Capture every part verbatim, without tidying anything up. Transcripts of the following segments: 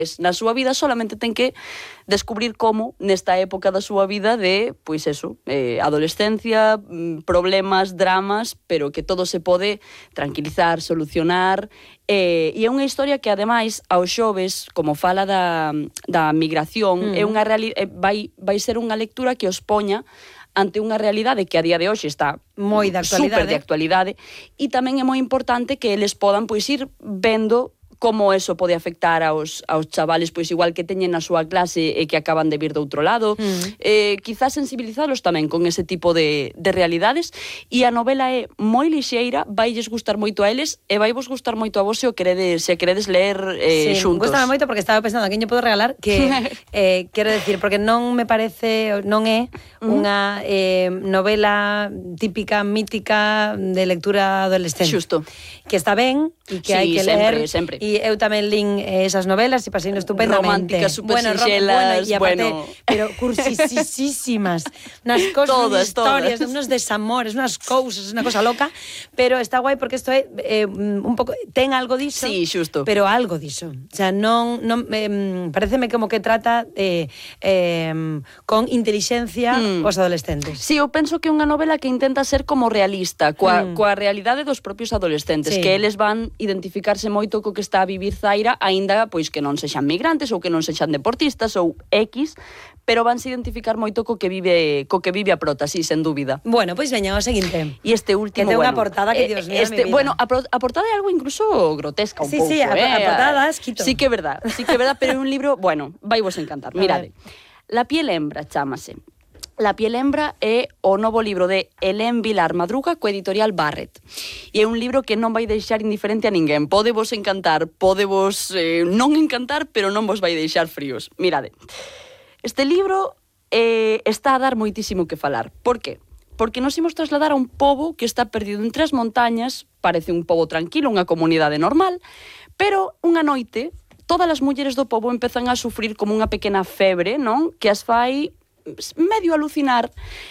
na súa vida, solamente ten que descubrir como nesta época da súa vida de, pois eso, eh, adolescencia, problemas, dramas, pero que todo se pode tranquilizar, solucionar, eh, e é unha historia que ademais aos xoves, como fala da, da migración, mm. é unha reali- vai, vai ser unha lectura que os poña ante unha realidade que a día de hoxe está moi de actualidade, super de actualidade, e tamén é moi importante que eles podan pois ir vendo como eso pode afectar aos, aos chavales, pois igual que teñen na súa clase e que acaban de vir de outro lado, mm. eh, quizás sensibilizalos tamén con ese tipo de, de realidades, e a novela é moi lixeira, vailles gustar moito a eles e vai vos gustar moito a vos se o queredes, se queredes ler eh, sí, xuntos. Gústame moito porque estaba pensando a quen lle podo regalar, que eh, quero decir, porque non me parece, non é unha eh, novela típica, mítica de lectura adolescente. Xusto. Que está ben e que sí, hai que sempre, ler. Sempre. E eu tamén lin esas novelas e pasei estupendamente. Románticas, super bueno, sinxelas, bueno, aparte, bueno. pero cursisísimas. Unas cosas, todas, unas historias, todas. unos desamores, unas cousas, unha cosa loca, pero está guai porque isto é eh, un pouco ten algo diso. Sí, xusto. Pero algo diso. O sea, non non eh, pareceme como que trata eh, eh, con inteligencia mm. os adolescentes. Sí, eu penso que é unha novela que intenta ser como realista, coa, mm. coa realidade dos propios adolescentes, sí. que eles van identificarse moito co que está a vivir Zaira, aínda pois que non sexan migrantes ou que non sexan deportistas ou X, pero vanse identificar moito co que vive co que vive a prota, sí, sen dúbida. Bueno, pois veña, o seguinte. E este último, que ten bueno, unha portada que, Dios mío, este, mi vida. Bueno, a, a portada é algo incluso grotesca un sí, pouco, sí, a, eh? a portada es quito. Sí que é verdad, sí que é verdad, pero é un libro, bueno, vai vos encantar. Mirade. La piel hembra chámase. La piel hembra é o novo libro de Hélène Vilar Madruga co editorial Barret. E é un libro que non vai deixar indiferente a ninguén. Pode vos encantar, pode vos eh, non encantar, pero non vos vai deixar fríos. Mirade, este libro eh, está a dar moitísimo que falar. Por qué? Porque nos imos trasladar a un pobo que está perdido entre as montañas, parece un pobo tranquilo, unha comunidade normal, pero unha noite todas as mulleres do pobo empezan a sufrir como unha pequena febre, non? Que as fai medio alucinar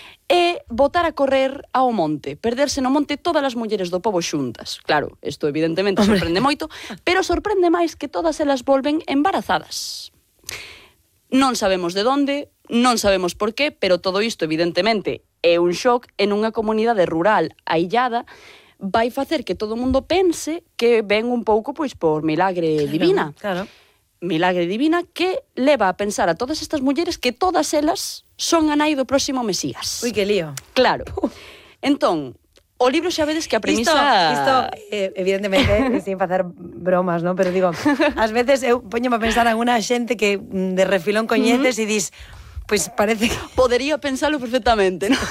e botar a correr ao monte, perderse no monte todas as mulleres do pobo xuntas. Claro, isto evidentemente sorprende moito, pero sorprende máis que todas elas volven embarazadas. Non sabemos de onde, non sabemos por qué, pero todo isto evidentemente é un shock en unha comunidade rural aillada, vai facer que todo o mundo pense que ven un pouco pois por milagre claro, divina. Claro. Milagre divina que leva a pensar a todas estas mulleres que todas elas son a nai do próximo Mesías. Ui, que lío. Claro. Entón, o libro xa vedes que a premisa... Isto, isto eh, evidentemente, sin facer bromas, ¿no? Pero digo, ás veces eu poñome a pensar en unha xente que de refilón coñeces e dis, pois parece que... Podería pensalo perfectamente, ¿no?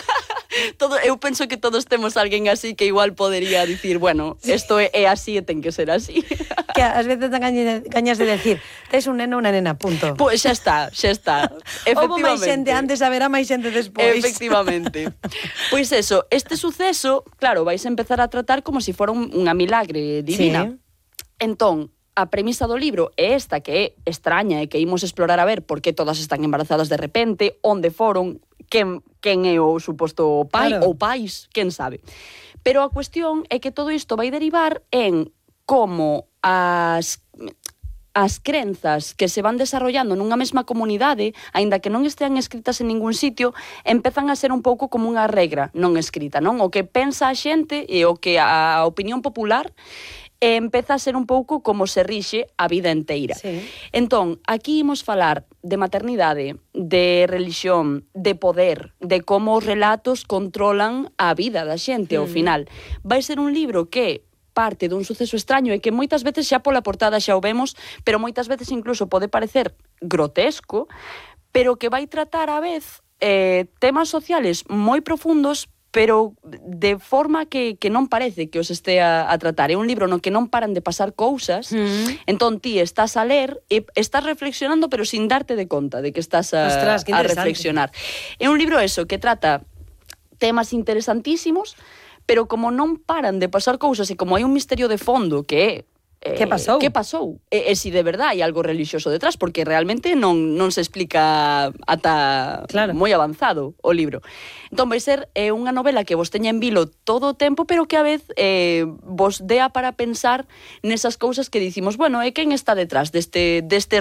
Todo, eu penso que todos temos alguén así que igual podería dicir, bueno, isto é, é así e ten que ser así. Que ás veces dan gañas de decir, tes un neno ou unha nena, punto. Pois xa está, xa está. Houbo máis xente antes, haberá máis xente despois. Efectivamente. Pois eso, este suceso, claro, vais a empezar a tratar como se si fora un, unha milagre divina. Sí. Entón, a premisa do libro é esta, que é extraña e que imos explorar a ver por que todas están embarazadas de repente, onde foron, quen, quen é o suposto pai, claro. ou pais, quen sabe. Pero a cuestión é que todo isto vai derivar en como as... as crenzas que se van desarrollando nunha mesma comunidade, aínda que non estean escritas en ningún sitio, empezan a ser un pouco como unha regra non escrita, non? O que pensa a xente e o que a opinión popular e empeza a ser un pouco como se rixe a vida enteira. Sí. Entón, aquí imos falar de maternidade, de religión, de poder, de como os relatos controlan a vida da xente ao final. Vai ser un libro que parte dun suceso extraño e que moitas veces xa pola portada xa o vemos, pero moitas veces incluso pode parecer grotesco, pero que vai tratar a vez eh, temas sociales moi profundos, pero de forma que, que non parece que os estea a tratar. É un libro no que non paran de pasar cousas, mm. entón ti estás a ler e estás reflexionando, pero sin darte de conta de que estás a, Ostras, a reflexionar. É un libro eso, que trata temas interesantísimos, pero como non paran de pasar cousas e como hai un misterio de fondo que é eh, que pasou? Que pasou? E, e si de verdade hai algo religioso detrás, porque realmente non, non se explica ata claro. moi avanzado o libro. Entón vai ser eh, unha novela que vos teña en vilo todo o tempo, pero que a vez eh, vos dea para pensar nesas cousas que dicimos, bueno, e quen está detrás deste, deste